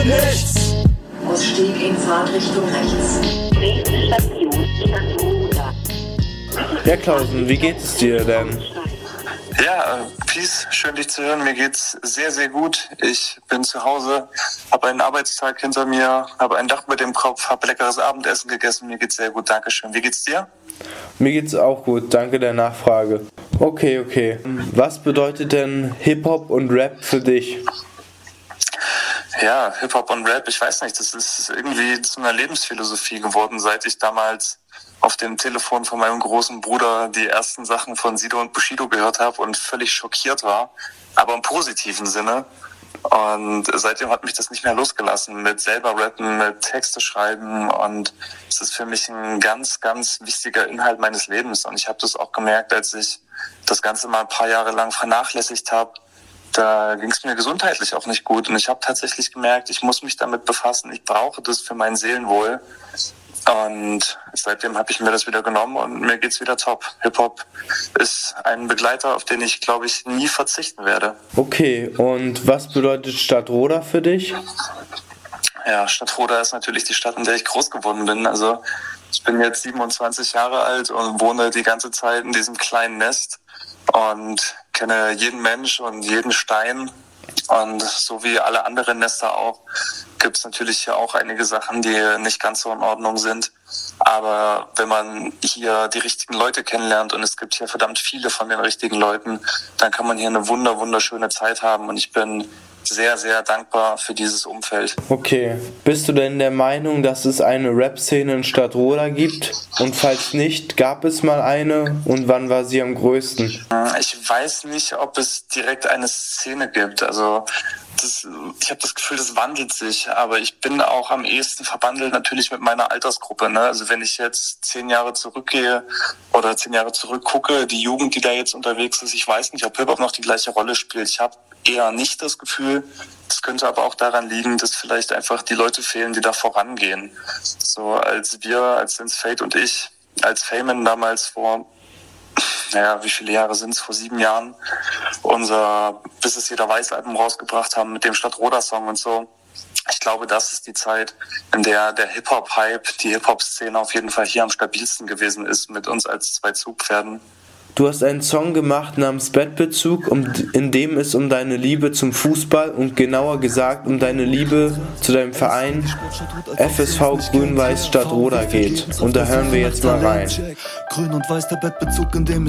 Nichts! Ausstieg in Fahrtrichtung rechts. Nächste Station, Stadtroda. Ja, Klausen, wie geht es dir denn? Ja, Peace, schön dich zu hören. Mir geht's sehr, sehr gut. Ich bin zu Hause, habe einen Arbeitstag hinter mir, habe ein Dach über dem Kopf, habe leckeres Abendessen gegessen. Mir geht's sehr gut, Dankeschön. Wie geht's dir? Mir geht's auch gut, danke der Nachfrage. Okay. Was bedeutet denn Hip-Hop und Rap für dich? Ja, Hip-Hop und Rap, ich weiß nicht, das ist irgendwie zu einer Lebensphilosophie geworden, seit ich damals auf dem Telefon von meinem großen Bruder die ersten Sachen von Sido und Bushido gehört habe und völlig schockiert war, aber im positiven Sinne. Und seitdem hat mich das nicht mehr losgelassen mit selber rappen, mit Texte schreiben, und es ist für mich ein ganz, ganz wichtiger Inhalt meines Lebens. Und ich habe das auch gemerkt, als ich das Ganze mal ein paar Jahre lang vernachlässigt habe. Da ging es mir gesundheitlich auch nicht gut, und ich habe tatsächlich gemerkt, ich muss mich damit befassen, ich brauche das für mein Seelenwohl. Und seitdem habe ich mir das wieder genommen und mir geht's wieder top. Hip-Hop ist ein Begleiter, auf den ich, glaube ich, nie verzichten werde. Okay, und was bedeutet Stadtroda für dich? Ja, Stadtroda ist natürlich die Stadt, in der ich groß geworden bin. Also ich bin jetzt 27 Jahre alt und wohne die ganze Zeit in diesem kleinen Nest und kenne jeden Mensch und jeden Stein. Und so wie alle anderen Nester auch, gibt es natürlich hier auch einige Sachen, die nicht ganz so in Ordnung sind. Aber wenn man hier die richtigen Leute kennenlernt, und es gibt hier verdammt viele von den richtigen Leuten, dann kann man hier eine wunderschöne Zeit haben. Und ich bin sehr, sehr dankbar für dieses Umfeld. Okay, bist du denn der Meinung, dass es eine Rap-Szene in Stadtroda gibt? Und falls nicht, gab es mal eine? Und wann war sie am größten? Ich weiß nicht, ob es direkt eine Szene gibt. Also ich habe das Gefühl, das wandelt sich, aber ich bin auch am ehesten verbandelt natürlich mit meiner Altersgruppe. Ne? Also wenn ich jetzt 10 Jahre zurückgehe oder 10 Jahre zurückgucke, die Jugend, die da jetzt unterwegs ist, ich weiß nicht, ob Hip-Hop noch die gleiche Rolle spielt. Ich habe eher nicht das Gefühl. Es könnte aber auch daran liegen, dass vielleicht einfach die Leute fehlen, die da vorangehen. So als Sense Fate und ich, als Fayman damals vor, wie viele Jahre sind es? Vor 7 Jahren, unser Bis es jeder weiß Album rausgebracht haben mit dem Stadtroda-Song und so. Ich glaube, das ist die Zeit, in der der Hip-Hop-Hype, die Hip-Hop-Szene auf jeden Fall hier am stabilsten gewesen ist, mit uns als 2 Zugpferden. Du hast einen Song gemacht namens Bettbezug, in dem es um deine Liebe zum Fußball und genauer gesagt um deine Liebe zu deinem Verein FSV Grün-Weiß Stadtroda geht. Und da hören wir jetzt mal rein. Grün und weiß der Bettbezug, in dem